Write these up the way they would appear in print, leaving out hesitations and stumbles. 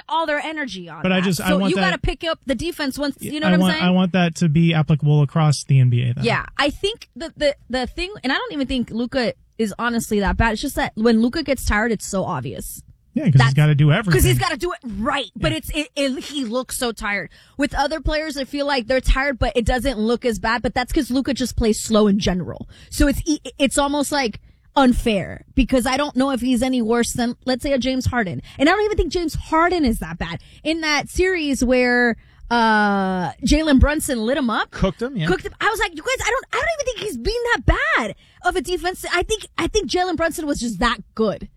all their energy on but that. I want you got to that, pick up the defense once, you know what I'm saying? I want that to be applicable across the NBA then. Yeah, I think the thing, and I don't even think Luka is honestly that bad. It's just that when Luka gets tired, it's so obvious. Yeah, because he's got to do everything. Because he's got to do it right. But he looks so tired. With other players, I feel like they're tired, but it doesn't look as bad. But that's because Luka just plays slow in general. So it's almost like unfair because I don't know if he's any worse than, let's say, a James Harden. And I don't even think James Harden is that bad. In that series where Jalen Brunson lit him up. Cooked him. I was like, you guys, I don't even think he's been that bad of a defense. I think Jalen Brunson was just that good.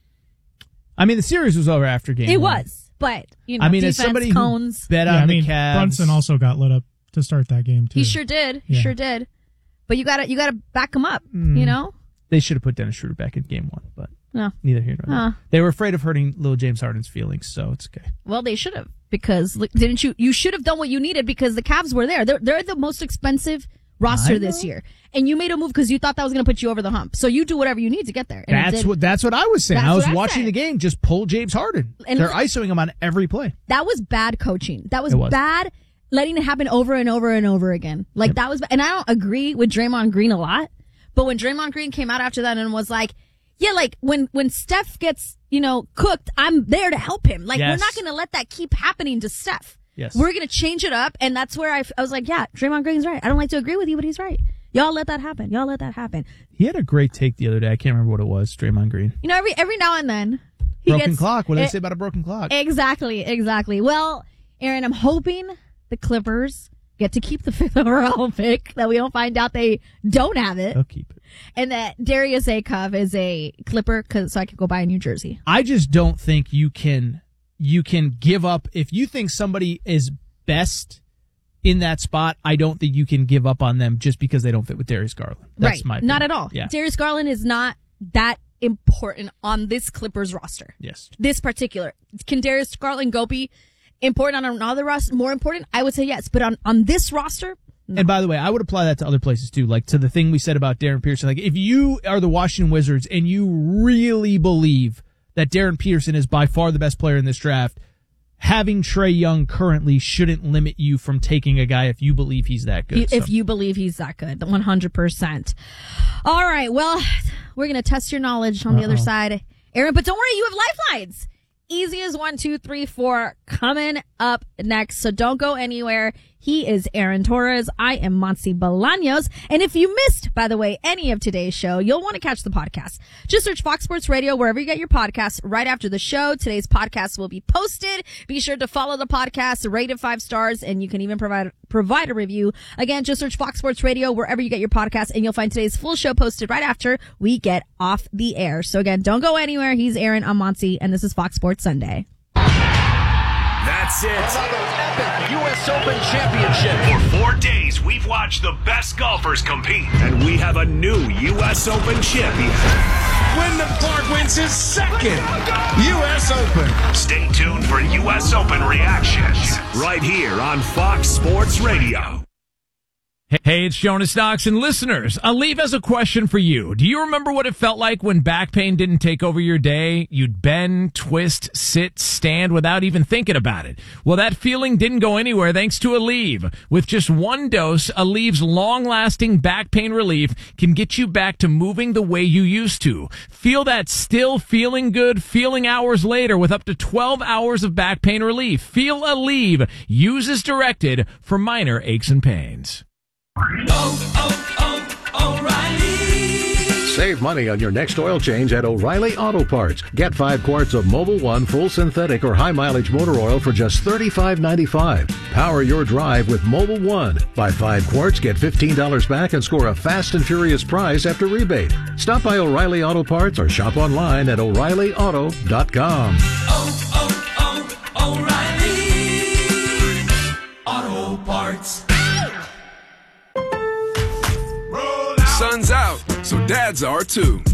I mean, the series was over after game one. It was, but, you know, I mean, defense, as somebody cones. who bet on the Cavs. Brunson also got lit up to start that game, too. He sure did. He sure did. But you gotta back him up, you know? They should have put Dennis Schroeder back in game one, but no. Neither here nor there. They were afraid of hurting little James Harden's feelings, so it's okay. Well, they should have, because you should have done what you needed because the Cavs were there. They're the most expensive roster this year. And you made a move because you thought that was going to put you over the hump. So you do whatever you need to get there. And that's what I was saying. I was watching the game. Just pull James Harden. And they're ISOing him on every play. That was bad coaching. That was bad letting it happen over and over and over again. Like that was, and I don't agree with Draymond Green a lot, but when Draymond Green came out after that and was like, yeah, like when Steph gets, cooked, I'm there to help him. Like we're not going to let that keep happening to Steph. Yes. We're going to change it up. And that's where I was like, yeah, Draymond Green's right. I don't like to agree with you, but he's right. Y'all let that happen. He had a great take the other day. I can't remember what it was, Draymond Green. Every now and then. Broken clock. What did they say about a broken clock? Exactly. Well, Aaron, I'm hoping the Clippers get to keep the 5th overall pick, that we don't find out they don't have it. They'll keep it. And that Darius Akov is a Clipper so I can go buy a New Jersey. I just don't think you can give up. If you think somebody is best in that spot, I don't think you can give up on them just because they don't fit with Darius Garland. That's my opinion. Not at all. Yeah. Darius Garland is not that important on this Clippers roster. Yes. This particular. Can Darius Garland go be important on another roster? More important? I would say yes. But on this roster, no. And by the way, I would apply that to other places too, like to the thing we said about Darren Peterson. Like if you are the Washington Wizards and you really believe that Darren Peterson is by far the best player in this draft, having Trae Young currently shouldn't limit you from taking a guy if you believe he's that good. If you believe he's that good, 100%. All right, well, we're going to test your knowledge on the other side, Aaron, but don't worry, you have lifelines. Easy as 1, 2, 3, 4 coming up next, so don't go anywhere. He is Aaron Torres. I am Monty Bolaños. And if you missed, by the way, any of today's show, you'll want to catch the podcast. Just search Fox Sports Radio wherever you get your podcasts right after the show. Today's podcast will be posted. Be sure to follow the podcast, rate it 5 stars, and you can even provide a review. Again, just search Fox Sports Radio wherever you get your podcasts, and you'll find today's full show posted right after we get off the air. So again, don't go anywhere. He's Aaron, I'm Monty, and this is Fox Sports Sunday. That's it. Another epic U.S. Open championship. For 4 days, we've watched the best golfers compete, and we have a new U.S. Open champion. Wyndham Clark wins his 2nd U.S. Open. Stay tuned for U.S. Open reactions right here on Fox Sports Radio. Hey, it's Jonas Knox, and listeners, Aleve has a question for you. Do you remember what it felt like when back pain didn't take over your day? You'd bend, twist, sit, stand without even thinking about it. Well, that feeling didn't go anywhere thanks to Aleve. With just 1 dose, Aleve's long-lasting back pain relief can get you back to moving the way you used to. Feel that still feeling good feeling hours later with up to 12 hours of back pain relief. Feel Aleve. Use as directed for minor aches and pains. O'Reilly. Save money on your next oil change at O'Reilly Auto Parts. Get 5 quarts of Mobil 1 full synthetic or high mileage motor oil for just $35.95. Power your drive with Mobil 1. Buy 5 quarts, get $15 back, and score a fast and furious prize after rebate. Stop by O'Reilly Auto Parts or shop online at O'ReillyAuto.com. O'Reilly Auto Parts. Sun's out, so dads are too.